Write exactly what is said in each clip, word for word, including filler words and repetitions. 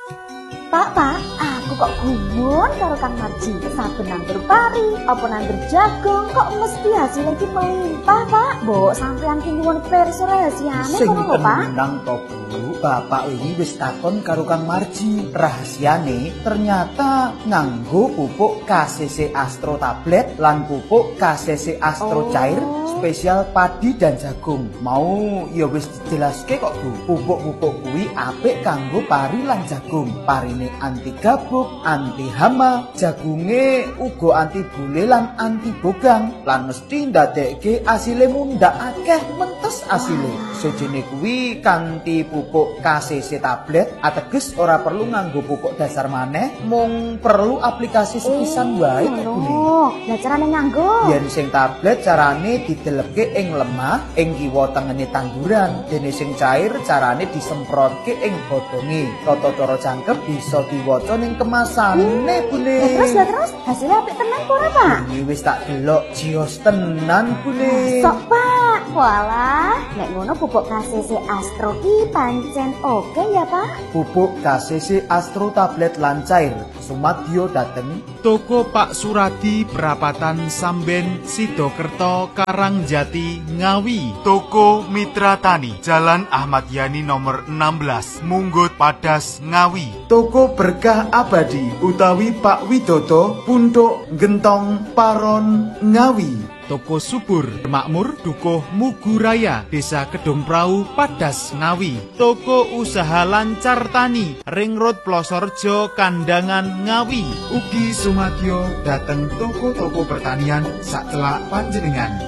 Pak, Pak, aku kok gumun karo Kang Marji. Saben nandur pari, apa nandur jagung, kok mesti hasilnya iki melimpah, Pak. Mbok sampean ki nyuwun pirsa rahasiane Sing kono lho, Pak. tenang to, Bu. Bapak ini wis takon karo Kang Marji. Rahasiane ternyata nganggo pupuk K C C Astro tablet lan pupuk K C C Astro Oh. cair spesial padi dan jagung. Mau ya wis dijelaske kok, Bu. Pupuk-pupuk kuwi apik kanggo pari lan jagung. Parine anti gabuk, anti hama, jagunge uga anti bule lan anti bogang. Lan mesti ndadekke asile mundhak akeh mentes asile. Sejene kuwi kanthi pupuk K C C tablet ateges ora perlu nganggo pupuk dasar maneh, mung perlu aplikasi sepisan wae kok, Bu. Oh, lah carane nganggo. Yen sing tablet carane didelepke ing lemah ing kiwa tengene tanduran, dene sing cair carane disemprotke ing godhonge. Tata cara jangkep bisa diwaca ning kemasane, Bune. Lah terus, lah terus, hasilnya apik tenan kok ora, Pak? Ini wis tak delok jios tenan, Bune. Sok, Pak. Walah, nek ngono pupuk K C C Astro ki pancen oke ya, Pak? Pupuk K C C Astro tablet lan cair sumadyo dateng Toko Pak Suradi Perapatan Samben Sidokerto Karangjati Ngawi. Toko Mitra Tani Jalan Ahmad Yani nomor enam belas Munggut Padas Ngawi. Toko Berkah Abadi utawi Pak Widodo Puntuk Gentong Paron Ngawi. Toko Subur Makmur Dukuh Muguraya Desa Kedung Prau Padas Ngawi. Toko Usaha Lancar Tani Ring Road Plosorjo Kandangan Ngawi. Ugi sumadyo dateng toko-toko pertanian sakelak panjenengan.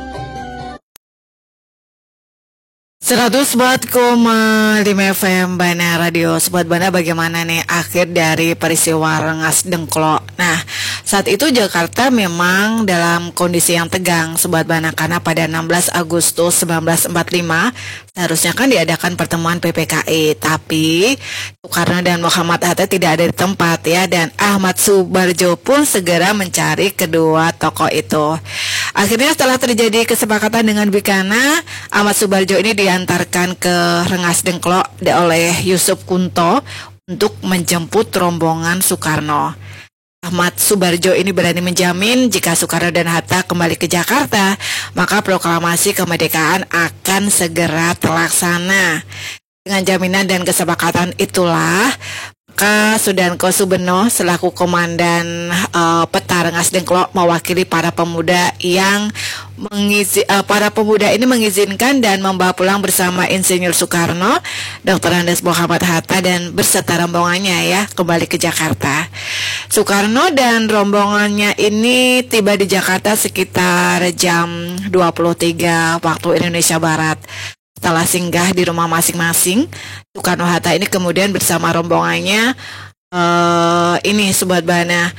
seratus empat koma lima F M Bana Radio. Sobat Bana, bagaimana nih akhir dari peristiwa Rengas Dengklok? Nah, saat itu Jakarta memang dalam kondisi yang tegang, Sobat Bana, karena pada enam belas Agustus seribu sembilan ratus empat puluh lima seharusnya kan diadakan pertemuan P P K I, tapi Soekarno dan Muhammad Hatta tidak ada di tempat ya, dan Ahmad Subarjo pun segera mencari kedua tokoh itu. Akhirnya setelah terjadi kesepakatan dengan Bikana, Ahmad Subarjo ini diantarkan ke Rengas Dengklok oleh Yusuf Kunto untuk menjemput rombongan Soekarno. Ahmad Subarjo ini berani menjamin jika Soekarno dan Hatta kembali ke Jakarta, maka proklamasi kemerdekaan akan segera terlaksana. Dengan jaminan dan kesepakatan itulah, maka Sudanko Subeno selaku komandan uh, peta Rengas Dengklok mewakili para pemuda yang mengizi, uh, para pemuda ini mengizinkan dan membawa pulang bersama Insinyur Soekarno, doktor Andes Muhammad Hatta dan beserta rombongannya ya kembali ke Jakarta. Soekarno dan rombongannya ini tiba di Jakarta sekitar jam dua puluh tiga waktu Indonesia Barat. Setelah singgah di rumah masing-masing, Soekarno Hatta ini kemudian bersama rombongannya uh, ini Sobat Bana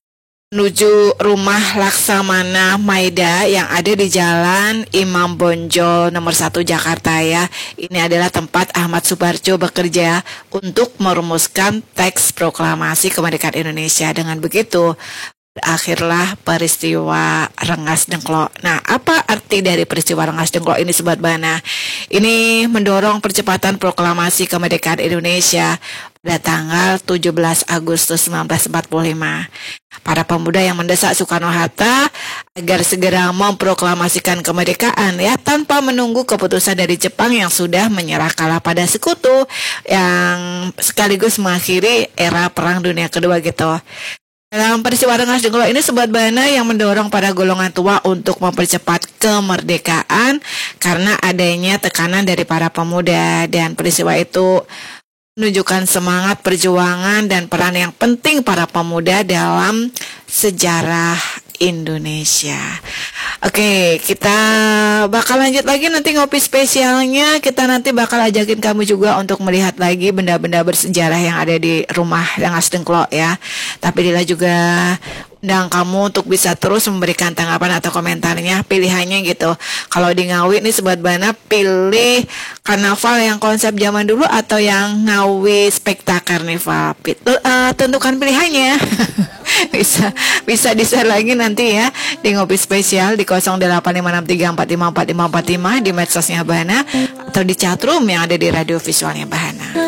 menuju rumah Laksamana Maida yang ada di Jalan Imam Bonjol nomor satu Jakarta ya. Ini adalah tempat Ahmad Subarjo bekerja untuk merumuskan teks proklamasi kemerdekaan Indonesia. Dengan begitu berakhirlah peristiwa Rengas Dengklok. Nah, apa arti dari peristiwa Rengas Dengklok ini, Sobat Bana? Ini mendorong percepatan proklamasi kemerdekaan Indonesia pada tanggal tujuh belas Agustus seribu sembilan ratus empat puluh lima. Para pemuda yang mendesak Soekarno-Hatta agar segera memproklamasikan kemerdekaan ya, tanpa menunggu keputusan dari Jepang yang sudah menyerah kalah pada sekutu yang sekaligus mengakhiri era Perang Dunia Kedua gitu. Dalam peristiwa Rengas Dengklok ini, Sobat Bana, yang mendorong para golongan tua untuk mempercepat kemerdekaan karena adanya tekanan dari para pemuda, dan peristiwa itu menunjukkan semangat perjuangan dan peran yang penting para pemuda dalam sejarah Indonesia. Oke, kita bakal lanjut lagi nanti ngopi spesialnya. Kita nanti bakal ajakin kamu juga untuk melihat lagi benda-benda bersejarah yang ada di rumah Rengas Dengklok ya. Tapi Dila juga undang kamu untuk bisa terus memberikan tanggapan atau komentarnya, pilihannya gitu. Kalau di Ngawi nih Sobat Bana, pilih karnaval yang konsep zaman dulu atau yang Ngawi spektak karnival. Uh, tentukan pilihannya. bisa bisa di-share lagi nanti ya di ngopi spesial di nol delapan lima enam tiga empat lima empat lima empat lima di medsosnya Bahana atau di chatroom yang ada di radio visualnya Bahana.